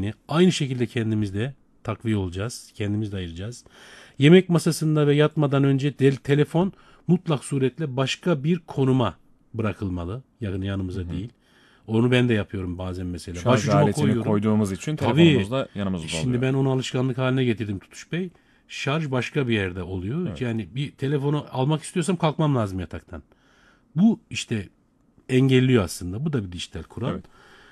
gereğini aynı şekilde kendimiz de takviye olacağız. Kendimiz de ayıracağız. Yemek masasında ve yatmadan önce telefon mutlak suretle başka bir konuma bırakılmalı. Yanımıza değil. Onu ben de yapıyorum bazen mesela. Şarj Başucuma aletini koyuyorum. koyduğumuz için Tabii. telefonumuz da yanımızda oluyor. Şimdi ben onu alışkanlık haline getirdim Tutuş Bey. Şarj başka bir yerde oluyor. Evet. Yani bir telefonu almak istiyorsam kalkmam lazım yataktan. Bu işte engelliyor aslında. Bu da bir dijital kural. Evet.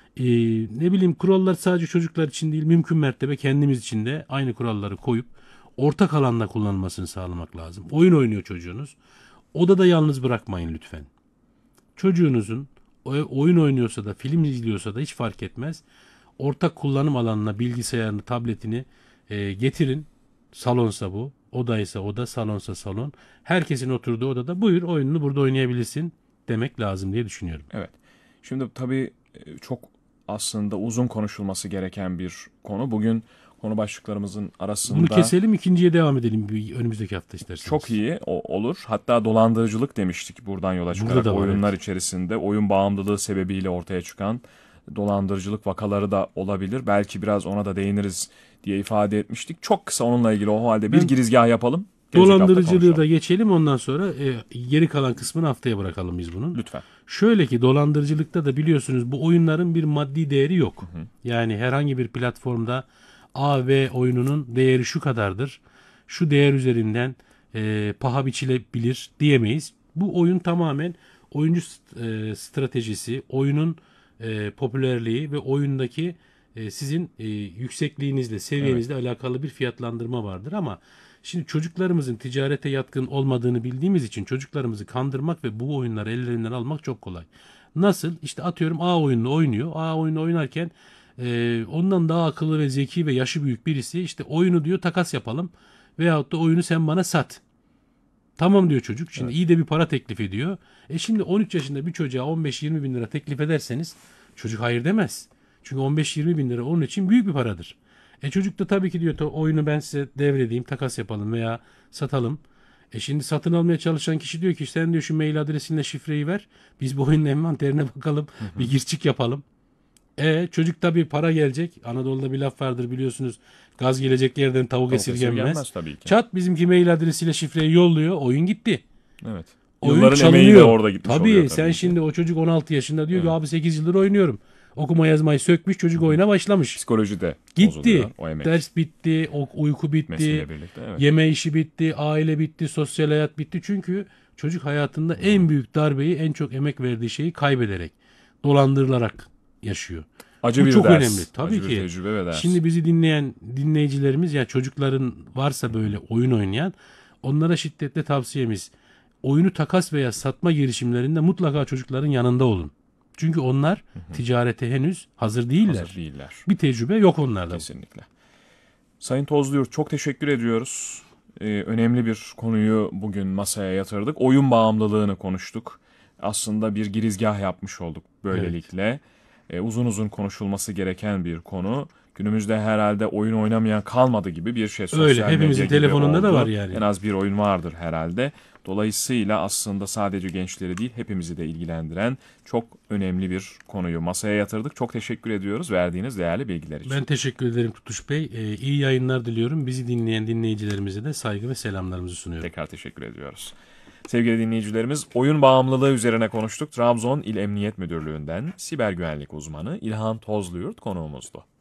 Ne bileyim, kurallar sadece çocuklar için değil, mümkün mertebe kendimiz için de aynı kuralları koyup ortak alanda kullanılmasını sağlamak lazım. Oyun oynuyor çocuğunuz. Odada yalnız bırakmayın lütfen. Çocuğunuzun oyun oynuyorsa da film izliyorsa da hiç fark etmez. Ortak kullanım alanına bilgisayarını, tabletini getirin. Salonsa bu, odaysa oda, salonsa salon. Herkesin oturduğu odada buyur oyununu burada oynayabilirsin demek lazım diye düşünüyorum. Evet. Şimdi tabii çok aslında uzun konuşulması gereken bir konu. Bugün konu başlıklarımızın arasında... Bunu keselim, ikinciye devam edelim önümüzdeki hafta isterseniz. Çok iyi olur. Hatta dolandırıcılık demiştik buradan yola çıkarak. Oyunlar içerisinde oyun bağımlılığı sebebiyle ortaya çıkan dolandırıcılık vakaları da olabilir. Belki biraz ona da değiniriz diye ifade etmiştik. Çok kısa onunla ilgili o halde bir girizgah yapalım. Dolandırıcılığı da geçelim, ondan sonra geri kalan kısmını haftaya bırakalım biz bunun. Lütfen. Şöyle ki, dolandırıcılıkta da biliyorsunuz bu oyunların bir maddi değeri yok. Yani herhangi bir platformda A ve oyununun değeri şu kadardır, şu değer üzerinden paha biçilebilir diyemeyiz. Bu oyun tamamen oyuncu stratejisi, oyunun popülerliği ve oyundaki sizin yüksekliğinizle, seviyenizle alakalı bir fiyatlandırma vardır. Ama şimdi çocuklarımızın ticarete yatkın olmadığını bildiğimiz için çocuklarımızı kandırmak ve bu oyunları ellerinden almak çok kolay. Nasıl? İşte atıyorum A oyununu oynuyor. A oyunu oynarken ondan daha akıllı ve zeki ve yaşı büyük birisi işte oyunu diyor takas yapalım veyahut da oyunu sen bana sat. Tamam diyor çocuk. Şimdi iyi de bir para teklif ediyor. Şimdi 13 yaşında bir çocuğa 15-20 bin lira teklif ederseniz çocuk hayır demez. Çünkü 15-20 bin lira onun için büyük bir paradır. Çocuk da tabii ki diyor oyunu ben size devredeyim, takas yapalım veya satalım. Şimdi satın almaya çalışan kişi diyor ki sen diyor şu mail adresinle şifreyi ver. Biz bu oyunun envanterine bakalım. Bir gir çık yapalım. Çocuk tabii para gelecek. Anadolu'da bir laf vardır biliyorsunuz. Gaz gelecek yerden tavuk esirgenmez. Tabii ki. Çat bizimki mail adresiyle şifreyi yolluyor. Oyun gitti. Evet. Oyun Yılların çalınıyor. emeği de orada gitmiş oluyor Tabii sen ki. şimdi o çocuk 16 yaşında diyor ki abi 8 yıldır oynuyorum. Okuma yazmayı sökmüş, çocuk oyuna başlamış. Psikoloji de gitti. Bozuluyor, o emek. Ders bitti, uyku bitti, Birlikte, evet. yeme işi bitti, aile bitti, sosyal hayat bitti. Çünkü çocuk hayatında en büyük darbeyi, en çok emek verdiği şeyi kaybederek, dolandırılarak yaşıyor. Acı Bu bir çok ders. önemli. Tabii Acı ki. bir tecrübe ve ders. Şimdi bizi dinleyen dinleyicilerimiz, ya çocukların varsa böyle oyun oynayan, onlara şiddetle tavsiyemiz, oyunu takas veya satma girişimlerinde mutlaka çocukların yanında olun. Çünkü onlar ticarete henüz hazır değiller. Hazır değiller. Bir tecrübe yok onlarda. Kesinlikle. Sayın Tozluyurt, çok teşekkür ediyoruz. Önemli bir konuyu bugün masaya yatırdık. Oyun bağımlılığını konuştuk. Aslında bir girizgah yapmış olduk böylelikle. Uzun uzun konuşulması gereken bir konu. Günümüzde herhalde oyun oynamayan kalmadı gibi bir şey. Sosyal Öyle, hepimizin telefonunda da var yani. En az bir oyun vardır herhalde. Dolayısıyla aslında sadece gençleri değil, hepimizi de ilgilendiren çok önemli bir konuyu masaya yatırdık. Çok teşekkür ediyoruz verdiğiniz değerli bilgiler için. Ben teşekkür ederim Tutuş Bey. İyi yayınlar diliyorum. Bizi dinleyen dinleyicilerimize de saygı ve selamlarımızı sunuyorum. Tekrar teşekkür ediyoruz. Sevgili dinleyicilerimiz, oyun bağımlılığı üzerine konuştuk. Trabzon İl Emniyet Müdürlüğü'nden siber güvenlik uzmanı İlhan Tozluyurt konuğumuzdu.